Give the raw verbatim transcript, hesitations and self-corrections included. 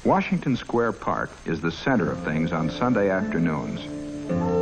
Washington Square Park is the center of things on Sunday afternoons.